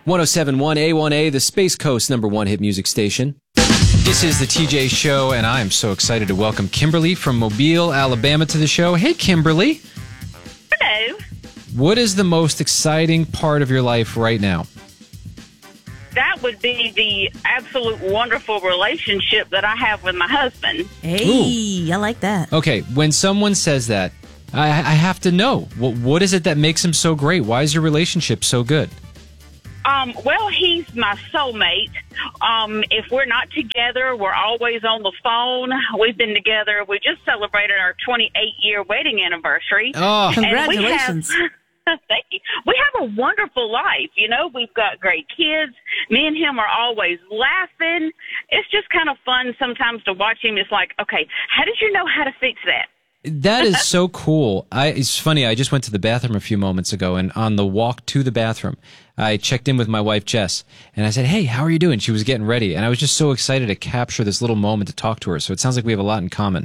1071 A1A, the Space Coast #1 hit music station. This is the TJ Show, and I am so excited to welcome Kimberly from Mobile, Alabama to the show. Hey, Kimberly. Hello. What is the most exciting part of your life right now? That would be the absolute wonderful relationship that I have with my husband. Hey, I like that. Okay, when someone says that, I have to know. What is it that makes him so great? Why is your relationship so good? Well, he's my soulmate. If we're not together, we're always on the phone. We've been together. We just celebrated our 28-year wedding anniversary. Oh, congratulations. Thank you. We have a wonderful life. You know, we've got great kids. Me and him are always laughing. It's just kind of fun sometimes to watch him. It's like, okay, how did you know how to fix that? that is so cool. It's funny, I just went to the bathroom a few moments ago, and on the walk to the bathroom, I checked in with my wife, Jess, and I said, hey, how are you doing? She was getting ready, and I was just so excited to capture this little moment to talk to her. So it sounds like we have a lot in common.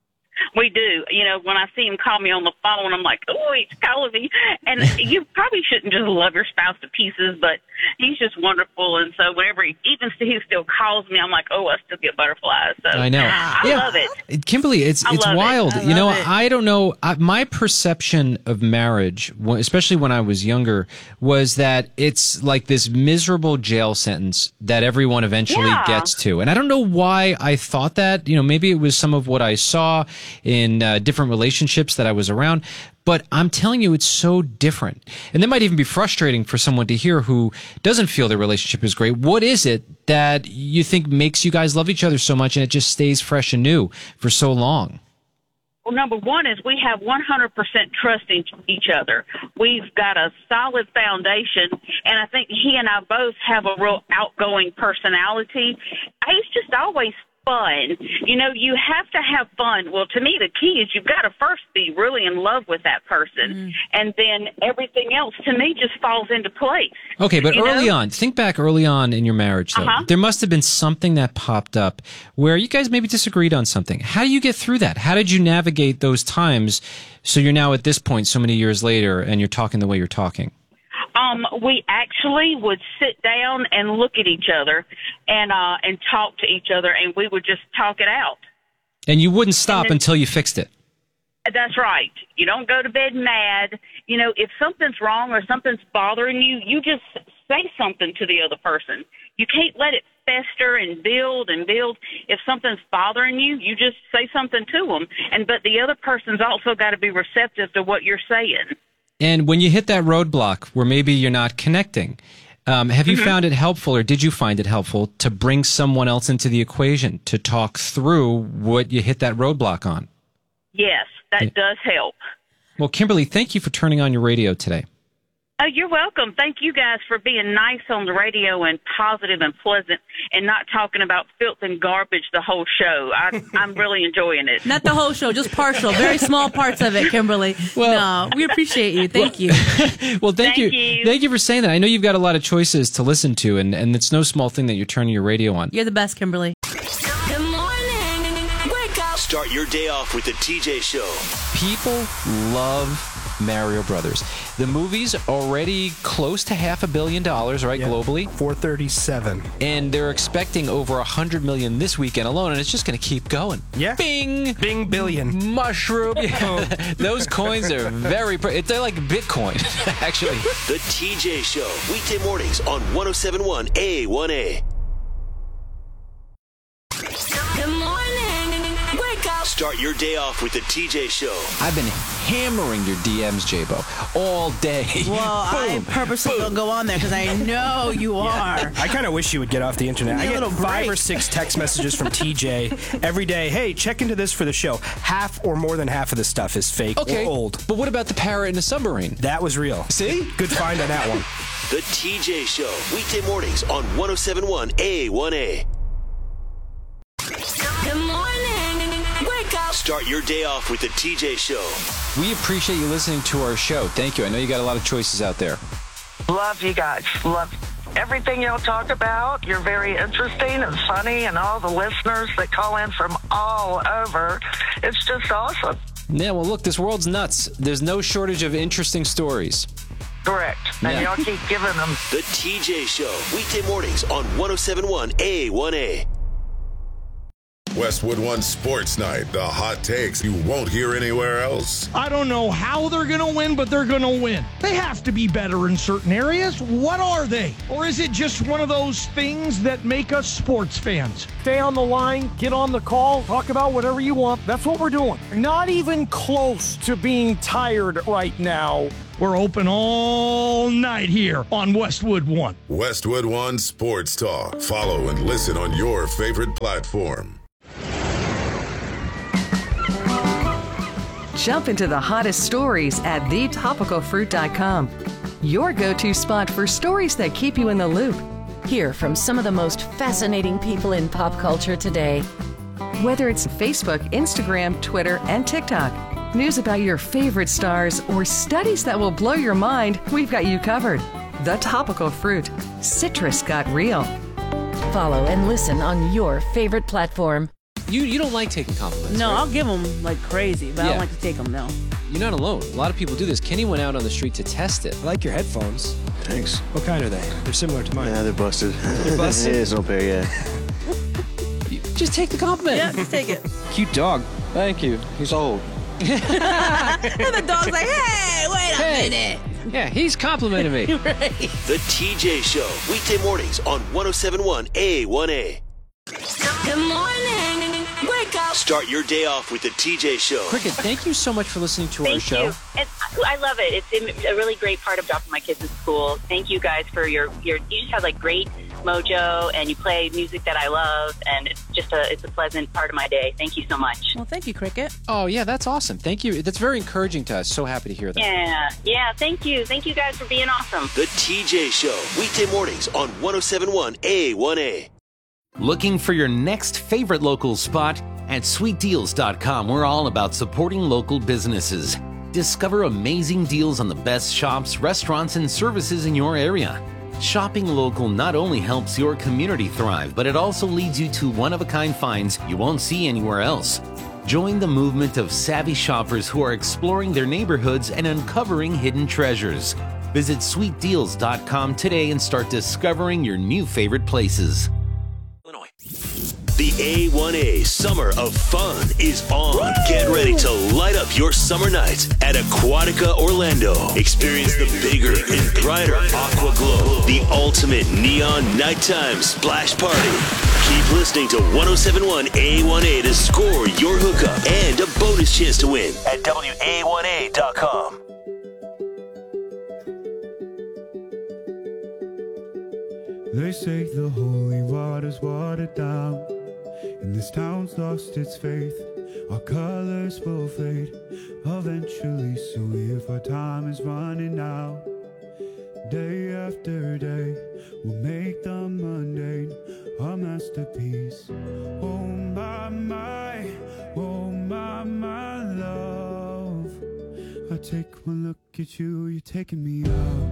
We do. You know, when I see him call me on the phone, I'm like, oh, he's calling me. And you probably shouldn't just love your spouse to pieces, but he's just wonderful. And so whenever he still calls me, I'm like, oh, I still get butterflies. So I know. I love it. Kimberly, it's wild. I You know, love it. I don't know. My perception of marriage, especially when I was younger, was that it's like this miserable jail sentence that everyone eventually gets to. And I don't know why I thought that. You know, maybe it was some of what I saw in different relationships that I was around. But I'm telling you, it's so different. And that might even be frustrating for someone to hear who doesn't feel their relationship is great. What is it that you think makes you guys love each other so much and it just stays fresh and new for so long? Well, number one is we have 100% trust in each other. We've got a solid foundation, and I think he and I both have a real outgoing personality. It's just always fun. You know, you have to have fun. Well, to me, the key is you've got to first be really in love with that person. And then everything else, to me, just falls into place. Okay, but early on, think back early on in your marriage, though. There must have been something that popped up where you guys maybe disagreed on something. How do you get through that? How did you navigate those times so you're now at this point so many years later and you're talking the way you're talking? We actually would sit down and look at each other and talk to each other, and we would just talk it out. And you wouldn't stop until you fixed it. That's right. You don't go to bed mad. You know, if something's wrong or something's bothering you, you just say something to the other person. You can't let it fester and build and build. If something's bothering you, you just say something to them. But the other person's also got to be receptive to what you're saying. And when you hit that roadblock where maybe you're not connecting, have you found it helpful, or did you find it helpful to bring someone else into the equation to talk through what you hit that roadblock on? Yes, that does help. Well, Kimberly, thank you for turning on your radio today. Oh, you're welcome. Thank you guys for being nice on the radio and positive and pleasant and not talking about filth and garbage the whole show. I'm really enjoying it. Not the whole show, just partial, very small parts of it, Kimberly. No, we appreciate you. Thank you. Well, thank you. Thank you for saying that. I know you've got a lot of choices to listen to, and it's no small thing that you're turning your radio on. You're the best, Kimberly. Good morning. Wake up. Start your day off with the TJ Show. People love Mario Brothers. The movie's already close to $500 million, right, globally? 437. And they're expecting over 100 million this weekend alone, and it's just going to keep going. Yeah. Bing! Bing billion. Mushroom. Those coins are they're like Bitcoin, actually. The TJ Show. Weekday mornings on 1071 A1A. Good morning. Wake up. Start your day off with the TJ Show. I've been hammering your DMs, J-Bo, all day. Well, I purposely don't go on there because I know you are. I kind of wish you would get off the internet. I get 5 or 6 text messages from TJ every day. Hey, check into this for the show. Half or more than half of the stuff is fake or old. But what about the parrot in the submarine? That was real. See? Good find on that one. The TJ Show. Weekday mornings on 1071 A1A. Good morning. Wake up. Start your day off with the TJ Show. We appreciate you listening to our show. Thank you. I know you got a lot of choices out there. Love you guys. Love everything y'all talk about. You're very interesting and funny, and all the listeners that call in from all over. It's just awesome. Yeah, well, look, this world's nuts. There's no shortage of interesting stories. Correct. And y'all keep giving them. The TJ Show, weekday mornings on 107.1 A1A. Westwood One Sports Night, the hot takes you won't hear anywhere else. I don't know how they're going to win, but they're going to win. They have to be better in certain areas. What are they? Or is it just one of those things that make us sports fans? Stay on the line, get on the call, talk about whatever you want. That's what we're doing. Not even close to being tired right now. We're open all night here on Westwood One. Westwood One Sports Talk. Follow and listen on your favorite platform. Jump into the hottest stories at thetopicalfruit.com. Your go-to spot for stories that keep you in the loop. Hear from some of the most fascinating people in pop culture today. Whether it's Facebook, Instagram, Twitter, and TikTok, news about your favorite stars, or studies that will blow your mind, we've got you covered. The Topical Fruit. Citrus got real. Follow and listen on your favorite platform. You don't like taking compliments, No, right? I'll give them like crazy, but I don't like to take them, no. You're not alone. A lot of people do this. Kenny went out on the street to test it. I like your headphones. Thanks. What kind are they? They're similar to mine. Yeah, they're busted. They're busted? There's no pair yet. Just take the compliment. Yeah, just take it. Cute dog. Thank you. He's old. And the dog's like, hey, wait a minute. Yeah, he's complimenting me. Right. The TJ Show, weekday mornings on 107.1 A1A. Good morning. Wake up. Start your day off with the TJ Show. Cricket, thank you so much for listening to our show. Thank you. I love it. It's a really great part of dropping my kids at school. Thank you guys for your you just have like great mojo and you play music that I love and it's a pleasant part of my day. Thank you so much. Well, thank you, Cricket. Oh, yeah, that's awesome. Thank you. That's very encouraging to us. So happy to hear that. Yeah, thank you. Thank you guys for being awesome. The TJ Show, weekday mornings on 107.1 A1A. Looking for your next favorite local spot? At sweetdeals.com, we're all about supporting local businesses. Discover amazing deals on the best shops, restaurants, and services in your area. Shopping local not only helps your community thrive, but it also leads you to one-of-a-kind finds you won't see anywhere else. Join the movement of savvy shoppers who are exploring their neighborhoods and uncovering hidden treasures. Visit sweetdeals.com today and start discovering your new favorite places. The A1A Summer of Fun is on. Get ready to light up your summer nights at Aquatica Orlando. Experience the bigger and brighter aqua glow. The ultimate neon nighttime splash party. Keep listening to 107.1 A1A to score your hookup and a bonus chance to win at WA1A.com. They say the holy water's watered down, and this town's lost its faith. Our colors will fade eventually, so if our time is running out, day after day, we'll make the mundane our masterpiece. Oh my, oh my love. I take one look at you, you're taking me out.